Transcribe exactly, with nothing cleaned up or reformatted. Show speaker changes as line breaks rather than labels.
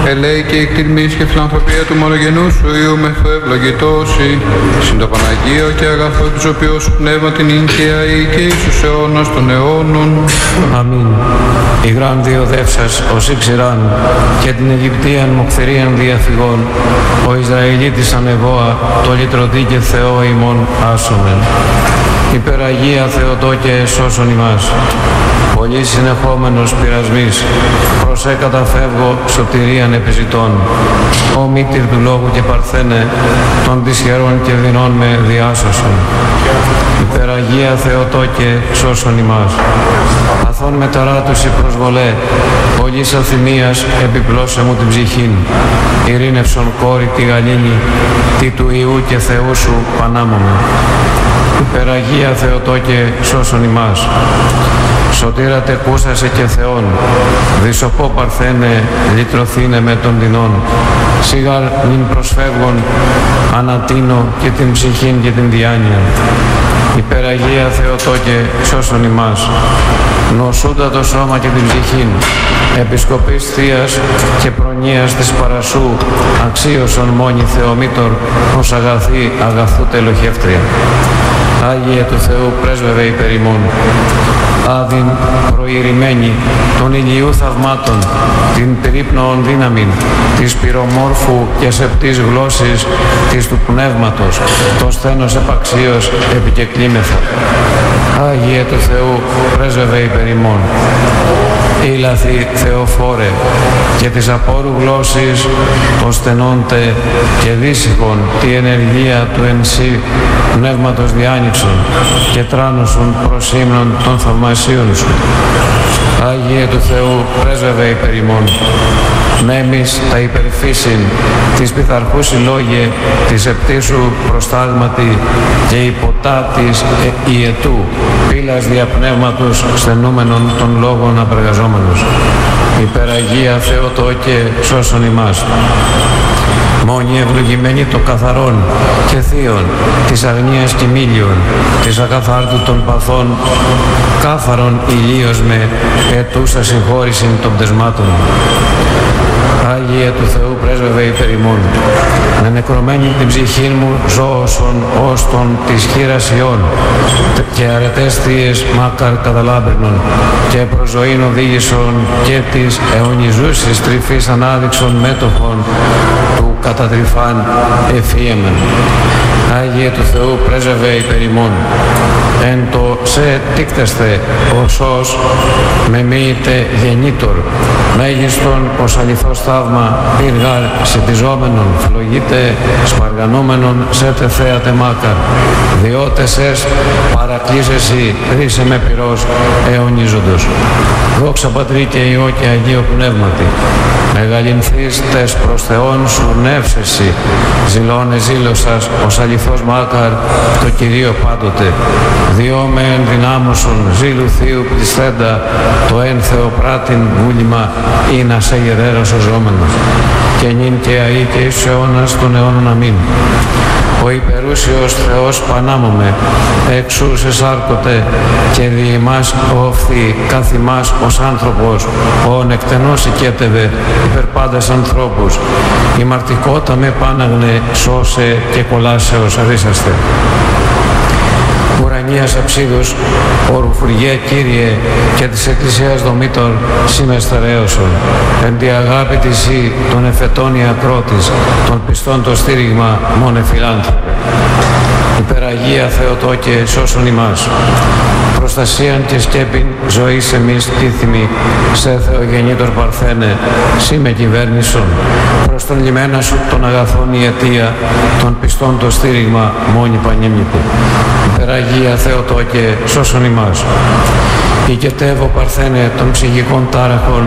ελέη και η κτηρμής και φιλανθρωπία του μονογενού σου Υιού μεθού ευλογητώσει, συν το Παναγίο και αγαθό της οποίου σου πνεύμα την ίνκαια ή και εις τους αιώνας των αιώνων.
Αμήν. Η γράν διοδεύσας ως ήξηραν και την Αιγυπτίαν μοχθηρίαν διαφυγών, ο Ισραηλίτης ανεβόα, το λυτρωτή και Θεό ημών άσομεν. Υπεραγία Θεοτόκε σώσον ημάς. Πολύ συνεχόμενος πειρασμής, προσέ καταφεύγω σωτηρίαν επιζητών. Ω μήτηρ του λόγου και παρθένε, των δυσχερών και δεινών με διάσωσον. Υπεραγία Θεοτόκε σώσον ημάς. Αθών μεταράτωση προσβολέ, πολλής αθυμίας επιπλώσε μου την ψυχήν. Ειρήνευσον κόρη τη γαλήνη, τι του Υιού και Θεού σου πανάμωμε. Υπεραγία Θεοτόκε σώσον ημάς. Σωτήρα τεκούσασε και Θεόν, δυσοπό παρθένε λυτρωθήνε με των δεινών. Σίγαρ νυν προσφεύγον ανατείνω και την ψυχήν και την διάνοια. Υπεραγία Θεοτόκε σώσον ημάς. Νοσούντα το σώμα και την ψυχήν, επισκοπής θείας και προνοίας της παρασού, αξίωσον μόνη Θεομήτωρ, ως αγαθή αγαθού τελοχεύτρια. Άγιε του Θεού πρέσβευε υπερ ημών. Άδειν προηρημένη των ηλιού θαυμάτων, την περίπνοον δύναμην, της πυρομόρφου και σεπτής γλώσσης, της του πνεύματος, το σθένος επαξίως επικεκλήμεθα. Άγιε του Θεού πρέσβευε υπερ ημών. Ήλαθη Θεοφόρε και της απόρου γλώσσης το στενόντε και δύσυχον τη ενεργεία του εν σύ πνεύματος διάνοιξον και τράνωσον προσύμνων των θαυμασίων σου. Άγιε του Θεού πρέσβευε υπερ ημών. Μέμεις τα υπερφύσιν της πειθαρχού συλλόγε της επτήσου προστάγματι και υποτά της ε, ιετού πύλας διαπνεύματος στενούμενων των λόγων απεργαζόμενος. Υπεραγία Θεοτόκε σώσον ημάς. Μόνοι ευλογημένοι το καθαρόν και θείον, της αγνίας κοιμήλιον, της ακαθάρτου των παθών, κάφαρον ηλίος με ετούσα συγχώρησιν των πτεσμάτων. Άγιε του Θεού πρέσβευε υπερ ημών. Με νεκρωμένη την ψυχήν μου ζώωσον ως τον της χείρας Υιών και αρετές θείες μάκαρ καταλάμπρινον και προς ζωήν οδήγησον και της αιωνιζούσης τρυφής ανάδειξον μέτοχον του κατατρυφάν εφίεμεν. Άγιε του Θεού πρέσβευε υπερ ημών. Εν το σε τίκτεστε οσός με μήτε γεννήτωρ, μέγιστον ως αληθώς θαύμα πύργαρ συντιζόμενον, φλογείτε σπαργανούμενον σε τε θέατε μάκαρ, διότες εσ παρακλείσεσι ρίσε με πυρός αιωνίζοντος. Δόξα Πατρί και Υιό και Αγίο Πνεύματι, μεγαλυνθείς τες προς Θεόν σου νεύσεσι, ζηλώνε ζήλωσας ως αληθώς μάκαρ το Κυρίο πάντοτε, διό με ενδυνάμωσον ζήλου Θείου πλησθέντα το εν Θεοπράτην βούλημα ή να σε γερέρας ο ζώμενος, και νυν και αεί και εις αιώνας των αιώνων αμήν. Ο υπερούσιος Θεός πανάμωμε, εξούς εσάρκωτε και δι' ημάς οφθή καθ' ημάς ως άνθρωπος, ον εκτενώς οικέτευε υπερ πάντες ανθρώπους, ημαρτικότα με πάναγνε σώσε και κολάσεως αρίσαστε. Ουρανίας αψίδους, ορουφουργέ Κύριε και της Εκκλησίας δομήτων σήμεστερέωσον. Εν τη αγάπη της Υ των εφετών η ακρότης, των πιστών το στήριγμα μόνε φιλάνθρωπε. Υπεραγία Θεοτόκε σώσον ημάς. Προστασίαν και σκέπην ζωής εμείς τίθιμη, σε Θεογεννήτωρ παρθένε, σύ με κυβέρνησον. Προς τον λιμένα σου των αγαθών η αιτία, των πιστών το στήριγμα μόνη πανήμνητη. Υπεραγία Θεοτόκε σώσον ημάς. Οικετεύω παρθένε των ψυχικών τάραχων,